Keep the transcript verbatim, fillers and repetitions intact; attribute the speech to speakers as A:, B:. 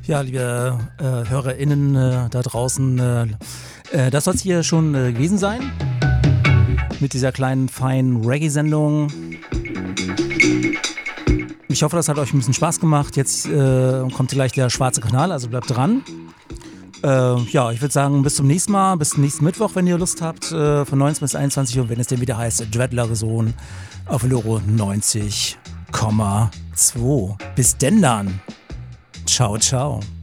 A: Ja, liebe äh, HörerInnen äh, da draußen, äh, äh, das soll es hier schon äh, gewesen sein. Mit dieser kleinen, feinen Reggae-Sendung. Ich hoffe, das hat euch ein bisschen Spaß gemacht. Jetzt äh, kommt gleich der schwarze Kanal, also bleibt dran. Äh, ja, ich würde sagen, bis zum nächsten Mal, bis zum nächsten Mittwoch, wenn ihr Lust habt, äh, von neunzehn bis einundzwanzig Uhr, wenn es denn wieder heißt, Dreadlocke Zone auf Loro neunzig Komma zwei. Bis denn dann. Ciao, ciao.